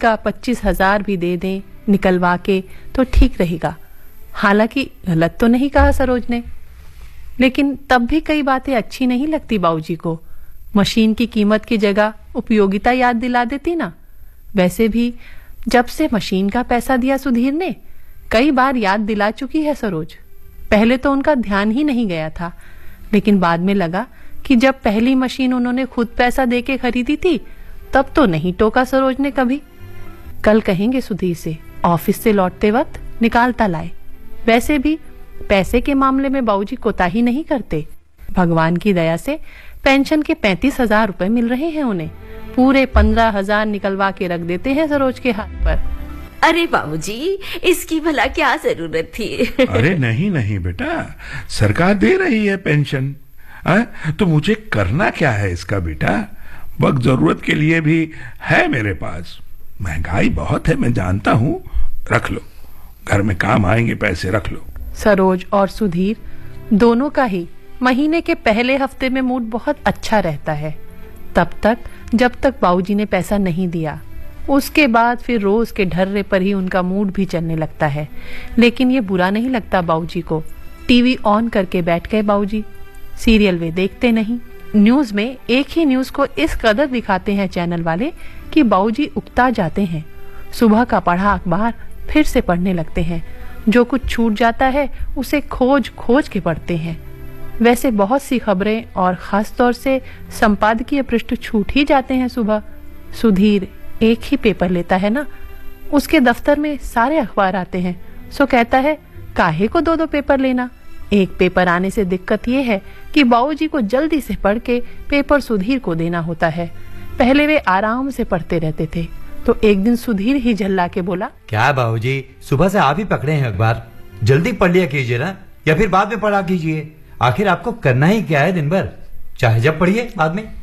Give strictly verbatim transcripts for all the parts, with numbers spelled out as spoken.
का पच्चीस हजार भी दे दें निकलवा के तो ठीक रहेगा। हालांकि गलत तो नहीं कहा सरोज ने, लेकिन तब भी कई बातें अच्छी नहीं लगती बाबूजी को। मशीन की कीमत की जगह उपयोगिता याद दिला देती ना। वैसे भी जब से मशीन का पैसा दिया सुधीर ने, कई बार याद दिला चुकी है सरोज। पहले तो उनका ध्यान ही नहीं गया था, लेकिन बाद में लगा कि जब पहली मशीन उन्होंने खुद पैसा देके खरीदी थी तब तो नहीं टोका सरोज ने कभी। कल कहेंगे सुधीर से ऑफिस से लौटते वक्त निकालता लाए। वैसे भी पैसे के मामले में बाबूजी कोताही नहीं करते। भगवान की दया से पेंशन के पैंतीस हजार रुपए मिल रहे हैं उन्हें। पूरे पंद्रह हजार निकलवा के रख देते हैं सरोज के हाथ पर। अरे बाबूजी, इसकी भला क्या जरूरत थी? अरे नहीं नहीं बेटा, सरकार दे रही है पेंशन, आ? तो मुझे करना क्या है इसका बेटा? वक्त जरूरत के लिए भी है मेरे पास। महंगाई बहुत है, मैं जानता हूँ। रख लो, घर में काम आएंगे पैसे, रख लो। सरोज और सुधीर दोनों का ही महीने के पहले हफ्ते में मूड बहुत अच्छा रहता है, तब तक जब तक बाबूजी ने पैसा नहीं दिया। उसके बाद फिर रोज के ढर्रे पर ही उनका मूड भी चलने लगता है। लेकिन ये बुरा नहीं लगता बाबूजी को। टीवी ऑन करके बैठ गए बाबूजी। सीरियल वे देखते नहीं। न्यूज में एक ही न्यूज को इस कदर दिखाते हैं चैनल वाले कि बाबूजी उकता जाते हैं। सुबह का पढ़ा अखबार फिर से पढ़ने लगते हैं। जो कुछ छूट जाता है उसे खोज खोज के पढ़ते हैं। वैसे बहुत सी खबरें और खास तौर से संपादकीय पृष्ठ छूट ही जाते हैं सुबह। सुधीर एक ही पेपर लेता है ना, उसके दफ्तर में सारे अखबार आते हैं। सो कहता है काहे को दो दो पेपर लेना। एक पेपर आने से दिक्कत ये है कि बाबूजी को जल्दी से पढ़ के पेपर सुधीर को देना होता है। पहले वे आराम से पढ़ते रहते थे, तो एक दिन सुधीर ही झल्ला के बोला, क्या बाबूजी, सुबह से आप ही पकड़े हैं अखबार, जल्दी पढ़ लिया कीजिए ना, या फिर बाद में पढ़ा कीजिए। आखिर आपको करना ही क्या है दिन भर, चाहे जब पढ़िए बाद में।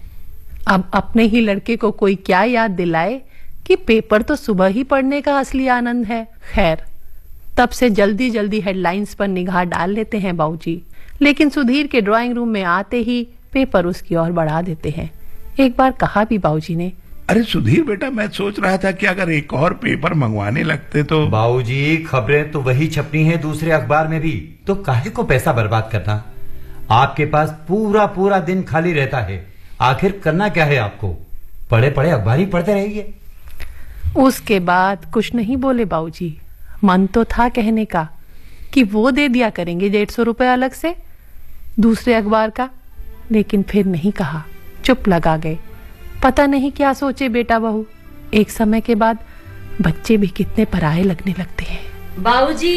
अब अपने ही लड़के को कोई क्या याद दिलाए कि पेपर तो सुबह ही पढ़ने का असली आनंद है। खैर, तब से जल्दी जल्दी हेडलाइंस पर निगाह डाल लेते हैं बाबूजी। लेकिन सुधीर के ड्राइंग रूम में आते ही पेपर उसकी ओर बढ़ा देते हैं। एक बार कहा भी बाबूजी ने, अरे सुधीर बेटा, मैं सोच रहा था कि अगर एक और पेपर मंगवाने लगते तो। बाबूजी, खबरें तो वही छपनी है दूसरे अखबार में भी, तो काहे को पैसा बर्बाद करना। आपके पास पूरा पूरा दिन खाली रहता है, आखिर करना क्या है आपको? पढ़े पढ़े अखबार ही पढ़ते रहिए। उसके बाद कुछ नहीं बोले बाबूजी। मन तो था कहने का कि वो दे दिया करेंगे डेढ़ सौ रुपए अलग से दूसरे अखबार का, लेकिन फिर नहीं कहा, चुप लगा गए। पता नहीं क्या सोचे बेटा बहू। एक समय के बाद बच्चे भी कितने पराये लगने लगते हैं। बाबूजी,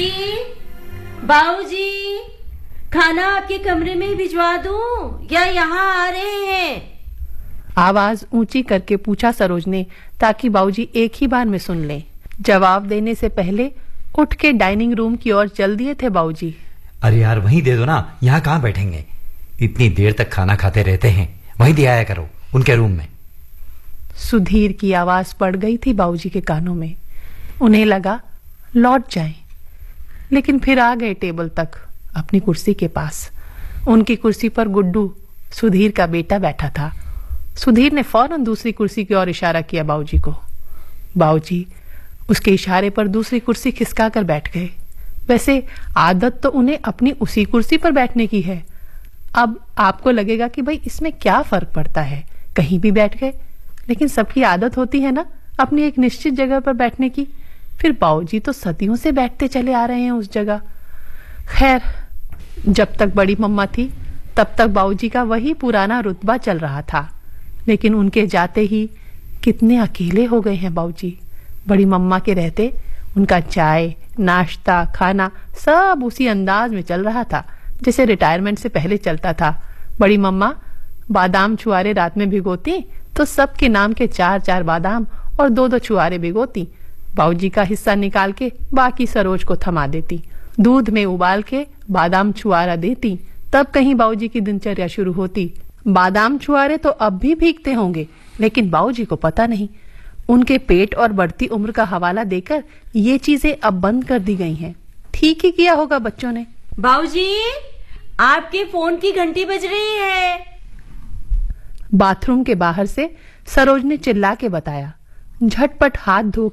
बाबूजी, खाना आपके कमरे में ही भिजवा दूं या यहाँ आ रहे हैं? आवाज ऊंची करके पूछा सरोज ने, ताकि बाबूजी एक ही बार में सुन लें। जवाब देने से पहले उठ के डाइनिंग रूम की ओर चल दिए थे बाबूजी। अरे यार, वहीं दे दो ना, यहाँ कहाँ बैठेंगे, इतनी देर तक खाना खाते रहते हैं, वहीं दे आया करो उनके रूम में। सुधीर की आवाज पड़ गई थी बाबूजी के कानों में। उन्हें लगा लौट जाएं, लेकिन फिर आ गए टेबल तक, अपनी कुर्सी के पास। उनकी कुर्सी पर गुड्डू, सुधीर का बेटा, बैठा था। सुधीर ने फौरन दूसरी कुर्सी की ओर इशारा किया बाबूजी को। बाबूजी उसके इशारे पर दूसरी कुर्सी खिसका कर बैठ गए। वैसे आदत तो उन्हें अपनी उसी कुर्सी पर बैठने की है। अब आपको लगेगा कि भाई इसमें क्या फर्क पड़ता है, कहीं भी बैठ गए, लेकिन सबकी आदत होती है ना अपनी एक निश्चित जगह पर बैठने की। फिर बाबूजी तो सदियों से बैठते चले आ रहे हैं उस जगह। खैर, जब तक बड़ी मम्मा थी तब तक बाबूजी का वही पुराना रुतबा चल रहा था, लेकिन उनके जाते ही कितने अकेले हो गए हैं बाबूजी। बड़ी मम्मा के रहते उनका चाय, नाश्ता, खाना सब उसी अंदाज में चल रहा था जैसे रिटायरमेंट से पहले चलता था। बड़ी मम्मा बादाम छुआरे रात में भिगोती तो सबके नाम के चार चार बादाम और दो दो छुआरे भिगोती। बाबूजी का हिस्सा निकाल के बाकी सरोज को थमा देती। दूध में उबाल के बादाम छुआरा देती, तब कहीं बाबूजी की दिनचर्या शुरू होती। बादाम छुआरे तो अब भी भीगते होंगे, लेकिन बाबूजी को पता नहीं। उनके पेट और बढ़ती उम्र का हवाला देकर ये चीजें अब बंद कर दी गई हैं। ठीक ही किया होगा बच्चों ने। बाबूजी, आपके फोन की घंटी बज रही है। बाथरूम के बाहर से सरोज ने चिल्ला के बताया। झटपट हाथ धो